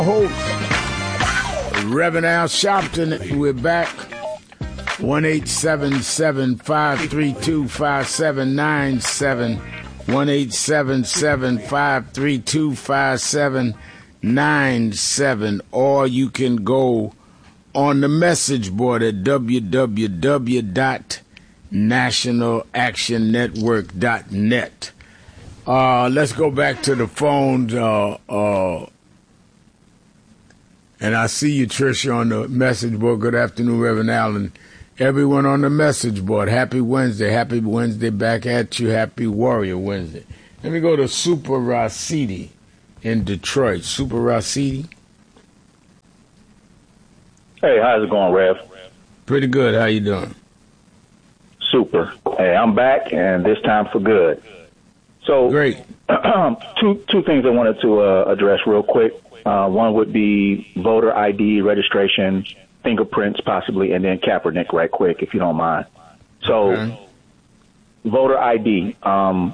Host Reverend Al Sharpton. We're back. 1-877-532-5797. 1-877-532-5797. Or you can go on the message board at www.nationalactionnetwork.net. Let's go back to the phones. And I see you, Tricia, on the message board. Good afternoon, Reverend Allen. Everyone on the message board, happy Wednesday. Happy Wednesday back at you. Happy Warrior Wednesday. Let me go to Super Rasidi in Detroit. Super Rasidi. Hey, how's it going, Rev? Pretty good. How you doing? Super. Hey, I'm back, and this time for good. So, great. Two things I wanted to address real quick. One would be voter ID, registration, fingerprints possibly, and then Kaepernick right quick, if you don't mind. So, okay. Voter ID, I'm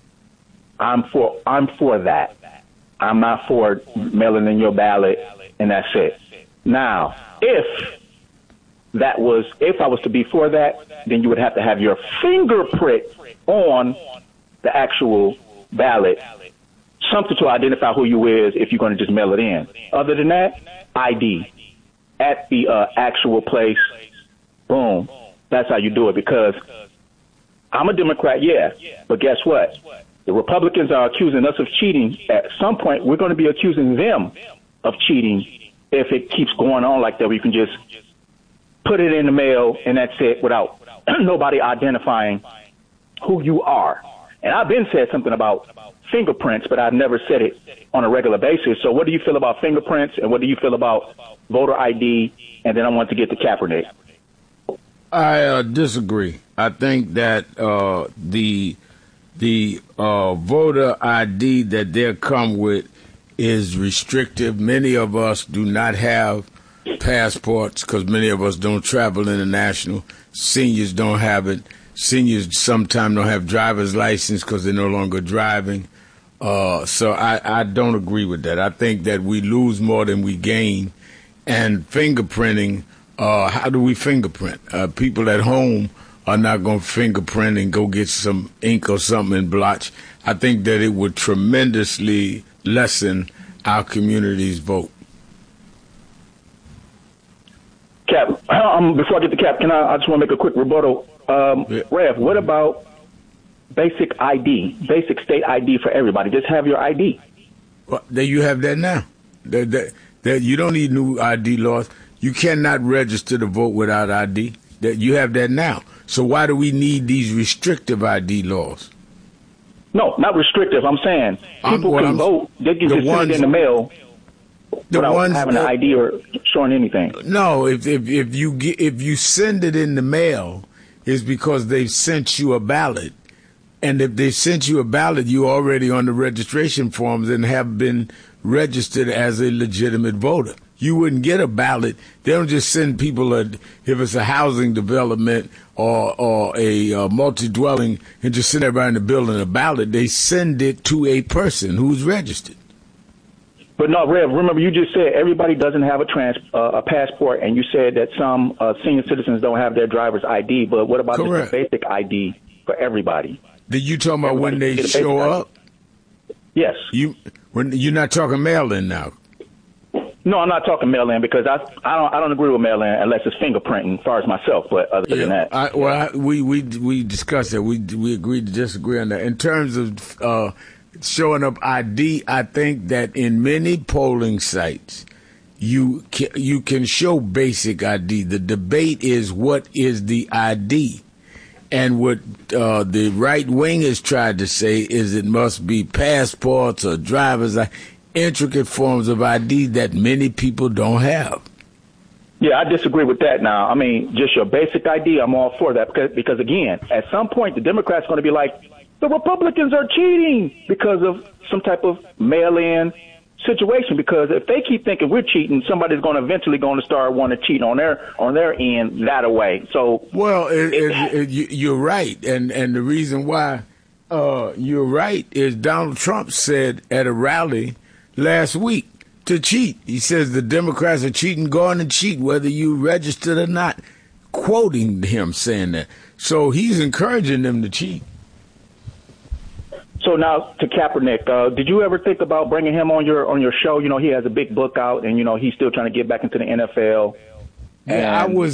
for that. I'm not for mailing in your ballot, and that's it. Now, if I was to be for that, then you would have to have your fingerprint on the actual ballot, something to identify who you is if you're going to just mail it in. Other than that, ID at the actual place. Boom. That's how you do it, because I'm a Democrat, yeah, but guess what? The Republicans are accusing us of cheating. At some point, we're going to be accusing them of cheating if it keeps going on like that, where you can just put it in the mail and that's it without nobody identifying who you are. And I've been said something about fingerprints, but I've never said it on a regular basis. So what do you feel about fingerprints, and what do you feel about voter ID? And then I want to get to Kaepernick. I disagree. I think that the voter ID that they'll come with is restrictive. Many of us do not have passports because many of us don't travel international. Seniors don't have it. Seniors sometimes don't have driver's license because they're no longer driving. So I don't agree with that. I think that we lose more than we gain. And fingerprinting, how do we fingerprint? People at home are not going to fingerprint and go get some ink or something and blotch. I think that it would tremendously lessen our community's vote. Cap, before I get to Cap, I just want to make a quick rebuttal. Rev, what about basic ID, basic state ID for everybody? Just have your ID. Well, there you have that now. You don't need new ID laws. You cannot register to vote without ID. That you have that now. So why do we need these restrictive ID laws? No, not restrictive. I'm saying people can vote. They can just send it in the mail without having an ID or showing anything. No, if you send it in the mail, it's because they've sent you a ballot. And if they sent you a ballot, you're already on the registration forms and have been registered as a legitimate voter. You wouldn't get a ballot. They don't just send people, if it's a housing development or a multi-dwelling, and just send everybody in the building a ballot. They send it to a person who's registered. But no, Rev, remember you just said everybody doesn't have a passport, and you said that some senior citizens don't have their driver's ID. But what about just a basic ID for everybody? Did you talking about when they show up? Yes. You're not talking mail-in now. No, I'm not talking mail-in because I don't agree with mail-in unless it's fingerprinting, as far as myself. But other than that, we discussed that. We agreed to disagree on that. In terms of showing up ID, I think that in many polling sites, you can show basic ID. The debate is what is the ID. And what the right wing has tried to say is it must be passports or driver's intricate forms of ID that many people don't have. Yeah, I disagree with that now. I mean, just your basic ID, I'm all for that because again, at some point, the Democrats are going to be like, the Republicans are cheating because of some type of mail-in situation, because if they keep thinking we're cheating, somebody's going to eventually start wanting to cheat on their end that way. So, well, you're right, and the reason why you're right is Donald Trump said at a rally last week to cheat. He says the Democrats are cheating, going to cheat, whether you registered or not, quoting him saying that. So he's encouraging them to cheat. So now to Kaepernick, did you ever think about bringing him on your show? You know, he has a big book out, and you know he's still trying to get back into the NFL. Yeah, and,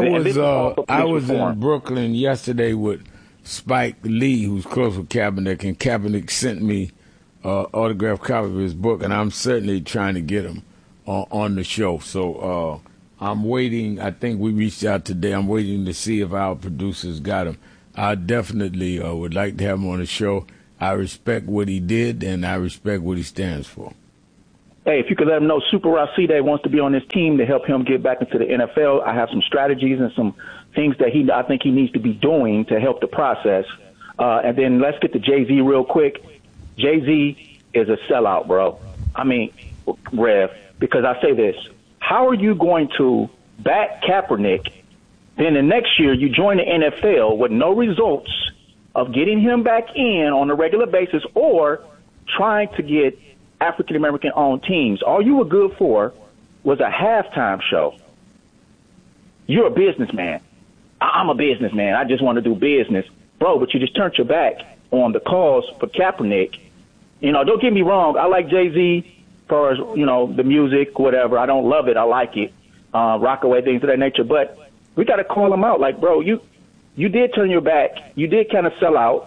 I was in Brooklyn yesterday with Spike Lee, who's close with Kaepernick, and Kaepernick sent me autographed copy of his book, and I'm certainly trying to get him on the show. So I'm waiting. I think we reached out today. I'm waiting to see if our producers got him. I definitely would like to have him on the show. I respect what he did, and I respect what he stands for. Hey, if you could let him know, Super Rashide wants to be on this team to help him get back into the NFL. I have some strategies and some things that I think he needs to be doing to help the process. And then let's get to Jay-Z real quick. Jay-Z is a sellout, bro. I mean, Rev, because I say this. How are you going to back Kaepernick, then the next year you join the NFL with no results of getting him back in on a regular basis or trying to get African-American owned teams? All you were good for was a halftime show. You're a businessman. I'm a businessman. I just want to do business. Bro, but you just turned your back on the cause for Kaepernick. You know, don't get me wrong. I like Jay-Z as far as, you know, the music, whatever. I don't love it. I like it. Rockaway, things of that nature. But we got to call him out. Like, bro, you did turn your back. You did kind of sell out,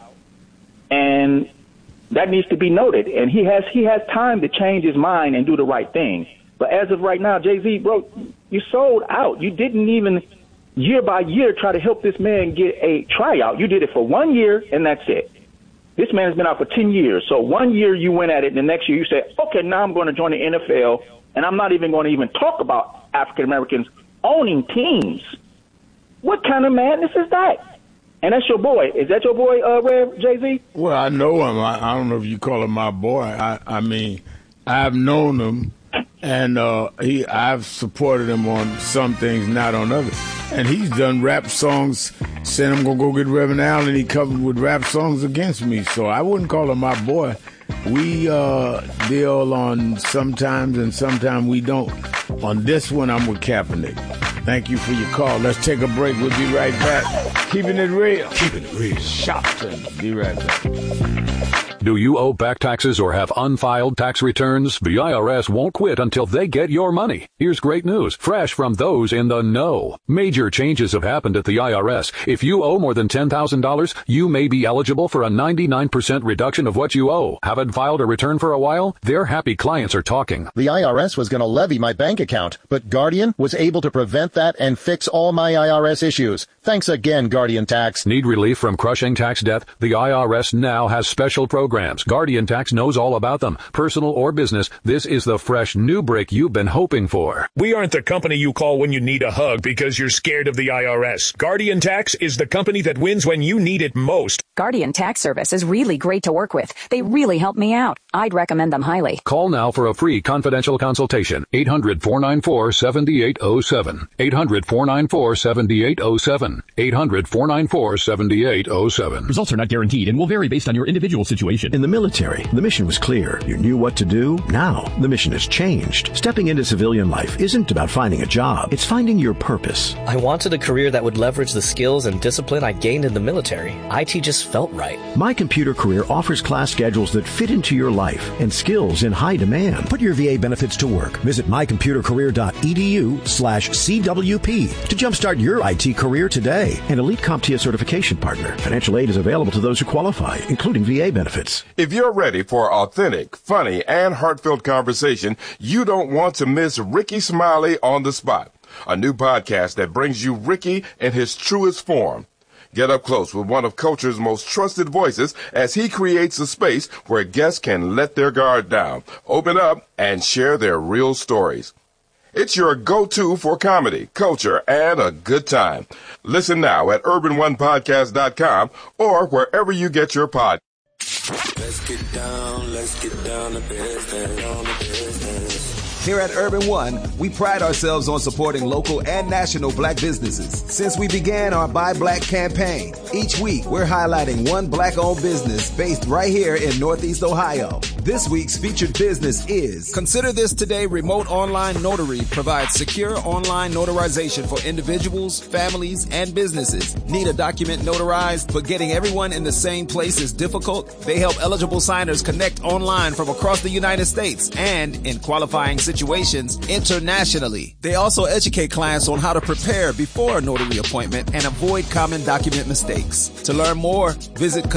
and that needs to be noted. And he has time to change his mind and do the right thing. But as of right now, Jay-Z, bro, you sold out. You didn't even year by year try to help this man get a tryout. You did it for 1 year, and that's it. This man has been out for 10 years. So 1 year you went at it, and the next year you said, okay, now I'm going to join the NFL, and I'm not even going to even talk about African-Americans owning teams. What kind of madness is that? And that's your boy. Is that your boy, Rev, Jay-Z? Well, I know him. I don't know if you call him my boy. I mean, I've known him, and I've supported him on some things, not on others. And he's done rap songs, said I'm going to go get Reverend Allen, and he covered with rap songs against me. So I wouldn't call him my boy. We deal on sometimes, and sometimes we don't. On this one, I'm with Kaepernick. Thank you for your call. Let's take a break. We'll be right back. Keeping it real. Keeping it real. Shopton. Be right back. Do you owe back taxes or have unfiled tax returns? The IRS won't quit until they get your money. Here's great news, fresh from those in the know. Major changes have happened at the IRS. If you owe more than $10,000, you may be eligible for a 99% reduction of what you owe. Haven't filed a return for a while? Their happy clients are talking. The IRS was going to levy my bank account, but Guardian was able to prevent that and fix all my IRS issues. Thanks again, Guardian Tax. Need relief from crushing tax debt? The IRS now has special programs. Guardian Tax knows all about them. Personal or business, this is the fresh new break you've been hoping for. We aren't the company you call when you need a hug because you're scared of the IRS. Guardian Tax is the company that wins when you need it most. Guardian Tax Service is really great to work with. They really help me out. I'd recommend them highly. Call now for a free confidential consultation. 800-494-7807. 800-494-7807. 800-494-7807. Results are not guaranteed and will vary based on your individual situation. In the military, the mission was clear. You knew what to do. Now, the mission has changed. Stepping into civilian life isn't about finding a job. It's finding your purpose. I wanted a career that would leverage the skills and discipline I gained in the military. IT just felt right. My Computer Career offers class schedules that fit into your life and skills in high demand. Put your VA benefits to work. Visit mycomputercareer.edu/CWP to jumpstart your IT career today. An elite CompTIA certification partner. Financial aid is available to those who qualify, including VA benefits. If you're ready for authentic, funny, and heartfelt conversation, you don't want to miss Ricky Smiley on the Spot, a new podcast that brings you Ricky in his truest form. Get up close with one of culture's most trusted voices as he creates a space where guests can let their guard down, open up, and share their real stories. It's your go-to for comedy, culture, and a good time. Listen now at urban1podcast.com or wherever you get your pod. Let's get down to business. Here at Urban One, we pride ourselves on supporting local and national black businesses. Since we began our Buy Black campaign, each week we're highlighting one black-owned business based right here in Northeast Ohio. This week's featured business is Consider This Today Remote Online Notary provides secure online notarization for individuals, families, and businesses. Need a document notarized, but getting everyone in the same place is difficult? They help eligible signers connect online from across the United States and, in qualifying situations, internationally. They also educate clients on how to prepare before a notary appointment and avoid common document mistakes. To learn more, visit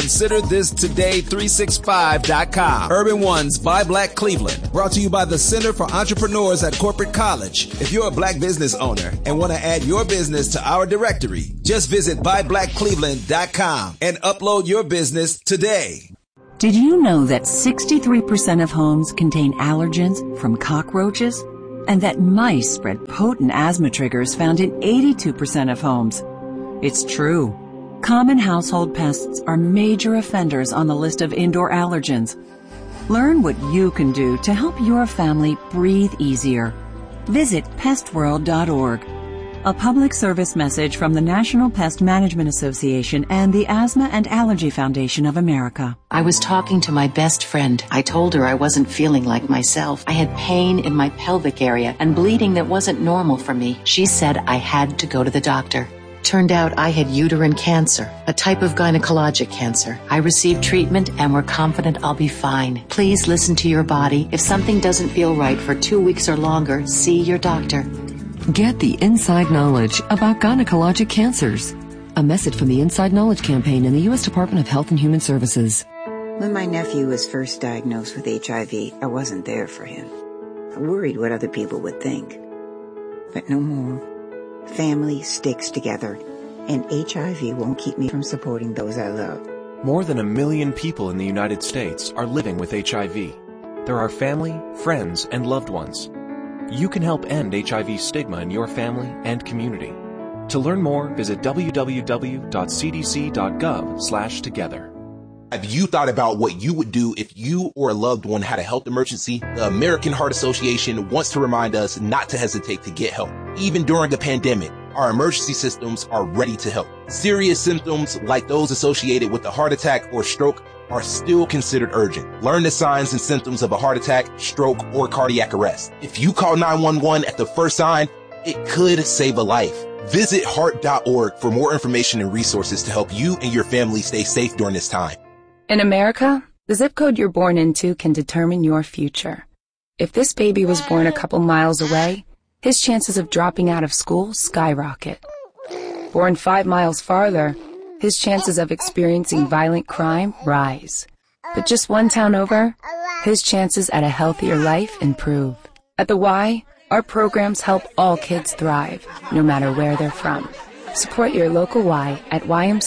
ConsiderThisToday365.com. Urban Ones by Black Cleveland. Brought to you by the Center for Entrepreneurs at Corporate College. If you're a black business owner and want to add your business to our directory, just visit byblackcleveland.com and upload your business today. Did you know that 63% of homes contain allergens from cockroaches? And that mice spread potent asthma triggers found in 82% of homes? It's true. Common household pests are major offenders on the list of indoor allergens. Learn what you can do to help your family breathe easier. Visit pestworld.org. A public service message from the National Pest Management Association and the Asthma and Allergy Foundation of America. I was talking to my best friend. I told her I wasn't feeling like myself. I had pain in my pelvic area and bleeding that wasn't normal for me. She said I had to go to the doctor. Turned out I had uterine cancer, a type of gynecologic cancer. I received treatment and we're confident I'll be fine. Please listen to your body. If something doesn't feel right for 2 weeks or longer, see your doctor. Get the inside knowledge about gynecologic cancers. A message from the Inside Knowledge Campaign in the U.S. Department of Health and Human Services. When my nephew was first diagnosed with HIV, I wasn't there for him. I worried what other people would think. But no more. Family sticks together, and HIV won't keep me from supporting those I love. More than 1 million people in the United States are living with HIV. They're our family, friends, and loved ones. You can help end HIV stigma in your family and community. To learn more, visit www.cdc.gov/together. Have you thought about what you would do if you or a loved one had a health emergency? The American Heart Association wants to remind us not to hesitate to get help. Even during a pandemic, our emergency systems are ready to help. Serious symptoms like those associated with a heart attack or stroke are still considered urgent. Learn the signs and symptoms of a heart attack, stroke, or cardiac arrest. If you call 911 at the first sign, it could save a life. Visit heart.org for more information and resources to help you and your family stay safe during this time. In America, the zip code you're born into can determine your future. If this baby was born a couple miles away, his chances of dropping out of school skyrocket. Born 5 miles farther, his chances of experiencing violent crime rise. But just 1 town over, his chances at a healthier life improve. At the Y, our programs help all kids thrive, no matter where they're from. Support your local Y at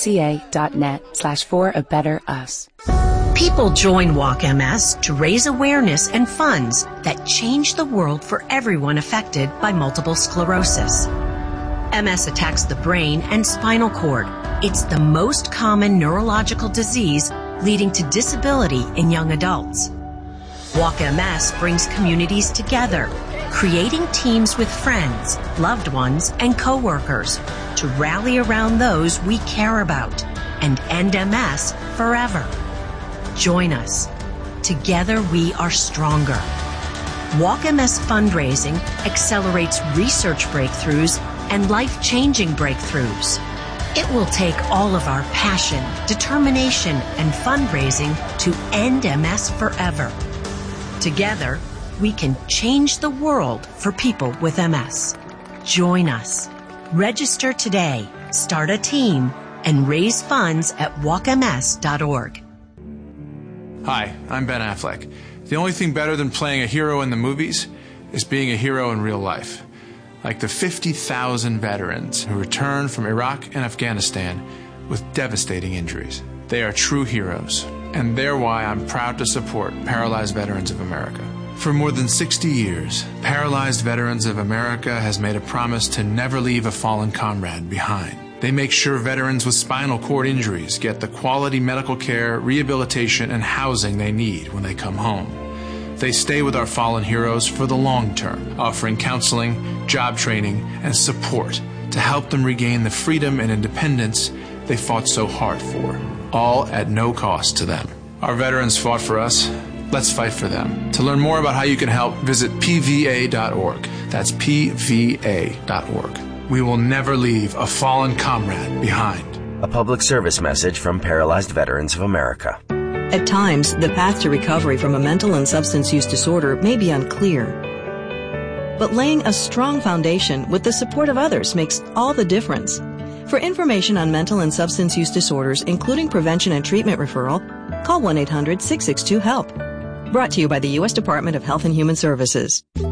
ymca.net/for-a-better-us. People join Walk MS to raise awareness and funds that change the world for everyone affected by multiple sclerosis. MS attacks the brain and spinal cord. It's the most common neurological disease leading to disability in young adults. Walk MS brings communities together, creating teams with friends, loved ones, and coworkers to rally around those we care about and end MS forever. Join us. Together we are stronger. Walk MS fundraising accelerates research breakthroughs and life-changing breakthroughs. It will take all of our passion, determination, and fundraising to end MS forever. Together, we can change the world for people with MS. Join us. Register today, start a team, and raise funds at walkms.org. Hi, I'm Ben Affleck. The only thing better than playing a hero in the movies is being a hero in real life. Like the 50,000 veterans who returned from Iraq and Afghanistan with devastating injuries. They are true heroes, and they're why I'm proud to support Paralyzed Veterans of America. For more than 60 years, Paralyzed Veterans of America has made a promise to never leave a fallen comrade behind. They make sure veterans with spinal cord injuries get the quality medical care, rehabilitation, and housing they need when they come home. They stay with our fallen heroes for the long term, offering counseling, job training, and support to help them regain the freedom and independence they fought so hard for, all at no cost to them. Our veterans fought for us, Let's fight for them. To learn more about how you can help, visit pva.org. That's pva.org. We will never leave a fallen comrade behind. A public service message from Paralyzed Veterans of America. At times, the path to recovery from a mental and substance use disorder may be unclear. But laying a strong foundation with the support of others makes all the difference. For information on mental and substance use disorders, including prevention and treatment referral, call 1-800-662-HELP. Brought to you by the U.S. Department of Health and Human Services.